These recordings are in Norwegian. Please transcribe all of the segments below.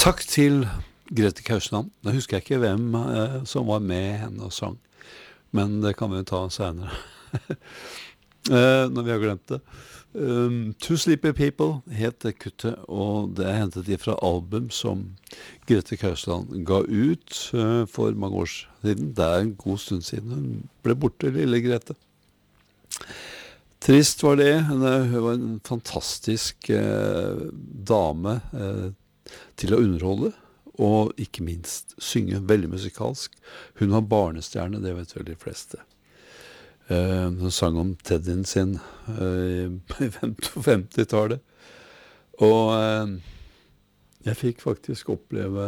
Takk til Grete Kausland. Nå husker jeg ikke hvem som var med henne og sang, men det kan vi jo ta senere, når vi har glemt det. Two Sleepy People het det kuttet, og det er hentet fra album som Grete Kausland ga ut for mange år siden. Det er en god stund siden hun ble borte, lille Grete. Trist var det. Hun var en fantastisk dame til å underholde, og ikke minst synge veldig musikalsk. Hun var barnestjerne, det vet vel de fleste. Hun sang om Teddyen sin på 50-tallet. Og jeg fikk faktisk oppleve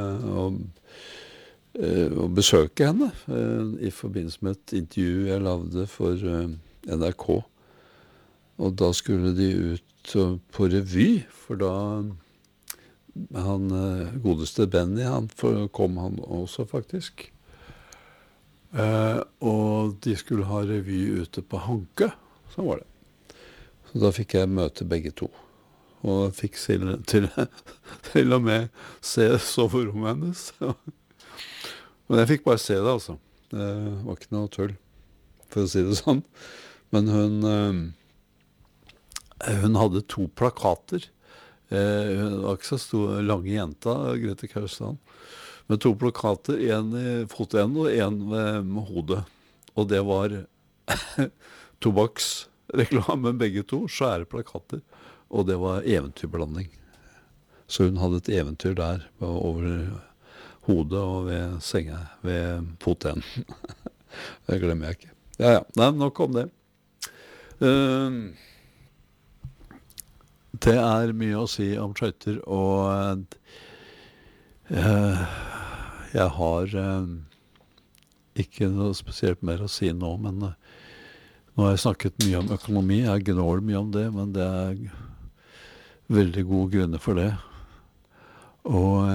å besøke henne i forbindelse med et intervju jeg lavde for NRK. Og da skulle de ut på revy, for da han godeste Benny, kom han også faktisk. Og de skulle ha revy ute på Hanke, sånn var det. Så da fikk jeg møte begge to. Og fikk til og med se soverommet hennes. Men jeg fikk bare se det, altså. Det var ikke noe tull, for å si det sånn. Men hun hadde 2 plakater. Hun var ikke så lange jenta, Grete Kausland. Med 2 plakater, en i fotenden og en med hodet. Og det var tobakksreklame, begge to, svære plakater. Og det var eventyrblanding. Så hun hadde et eventyr der, over hodet og ved senga, ved fotenden. Det glemmer jeg ikke. Ja, nei, nok om det. Det er mye å si om skøyter, og jeg har ikke noe spesielt mer å si nå, men nå har jeg snakket mye om økonomi. Jeg gnåler mye om det, men det er veldig gode grunner for det. Og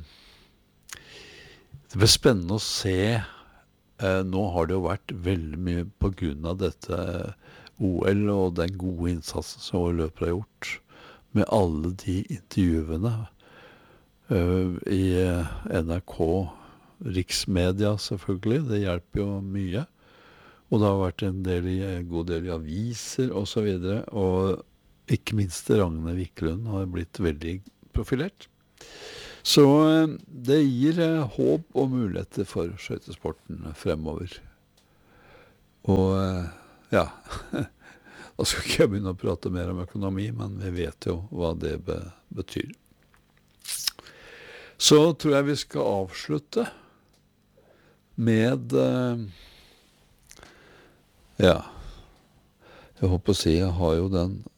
det blir spennende å se. Nå har det jo vært veldig mye på grunn av dette OL og den gode innsatsen som våre løpere har gjort, med alle de intervjuene i NRK, riksmedia selvfølgelig, det hjelper jo mye. Og det har vært en god del i aviser og så videre, og ikke minst Ragne Wiklund har blitt veldig profilert. Så det gir håp og muligheter for skøytesporten fremover. Og ja, da skal ikke jeg begynne å prate mer om økonomi, men vi vet jo hva det betyr. Så tror jeg vi skal avslutte med, ja, jeg håper å si, jeg har jo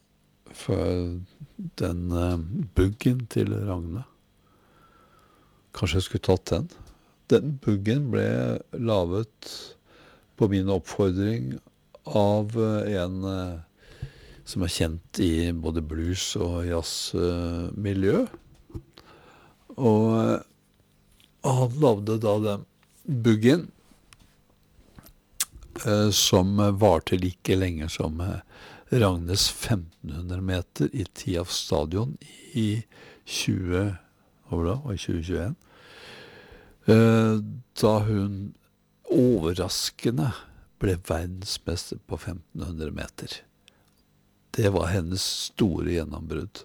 den buggen til Ragne. Kanskje jeg skulle tatt den. Den buggen ble lavet på min oppfordring av en som er kjent i både blues og jazzmiljø. Og han lavde da den buggen som varte like lenge som Ragnes 1500 meter i Tiaf stadion i 2021. Da hun overraskende ble verdensmester på 1500 meter. Det var hennes store gjennombrudd.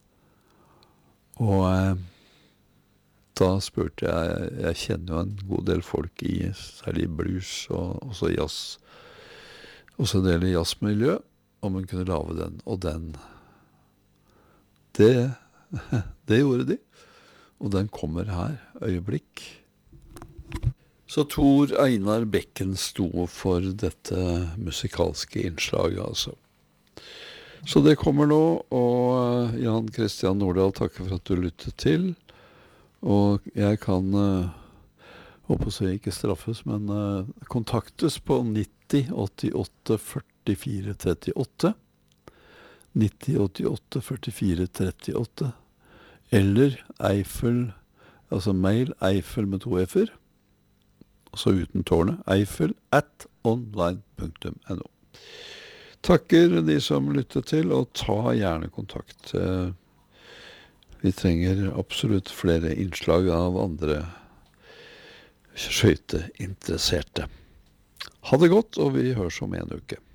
Og da spurte jeg kjenner jo en god del folk i særlig blues og også jazz, også en del i jazzmiljø, om hun kunne lave den. Og det gjorde de. Og den kommer her, øyeblikk. Så Tor Einar Bekken sto for dette musikalske innslaget, altså. Så det kommer nå, og Jan Christian Nordahl takker for at du lyttet til. Og jeg kan, håper så ikke straffes, men kontaktes på 90 88 44 38. 90 88 44 38. Eller Eiffel, altså mail Eiffel med 2 f-er, altså uten tårnet, eiffel@online.no. Takker de som lyttet til, og ta gjerne kontakt. Vi trenger absolutt flere innslag av andre skøyteinteresserte. Ha det godt, og vi høres om en uke.